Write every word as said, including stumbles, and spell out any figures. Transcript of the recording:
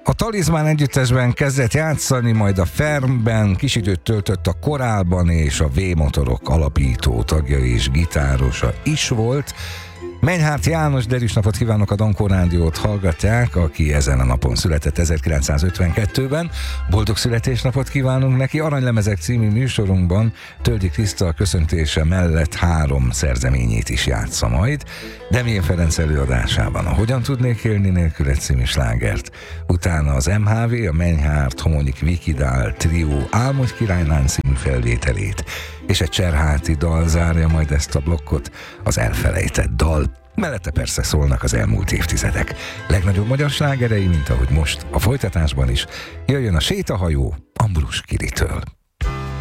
A Talizmán együttesben kezdett játszani, majd a Fermben kis időt töltött a Korálban, és a V-motorok alapító tagja és gitárosa is volt. Menyhárt János, derűs napot kívánok, a Dankó Rádiót hallgatják, aki ezen a napon született ezerkilencszázötvenkettőben. Boldog születésnapot kívánunk neki. Aranylemezek című műsorunkban Töldi Kriszta köszöntése mellett három szerzeményét is játsza majd. Demjén Ferenc előadásában a Hogyan tudnék élni nélküle című slágert. Utána az em há vé, a Menyhárt Homonik Vikidál trió Álmodj királynán című felvételét, és egy cserháti dal zárja majd ezt a blokkot, az Elfelejtett dal. Mellette persze szólnak az elmúlt évtizedek legnagyobb magyar slágerei, mint ahogy most a folytatásban is. Jöjjön a Sétahajó Ambrus Kiritől.